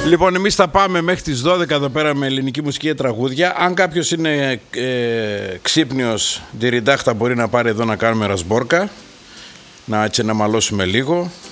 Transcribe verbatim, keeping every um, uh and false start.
Λοιπόν, εμείς θα πάμε μέχρι τις δώδεκα εδώ πέρα με ελληνική μουσική και τραγούδια. Αν κάποιος είναι ε, ξύπνιος, τη ριντάχτα μπορεί να πάρει εδώ να κάνουμε ρασμπόρκα. Να έτσι να μαλώσουμε λίγο.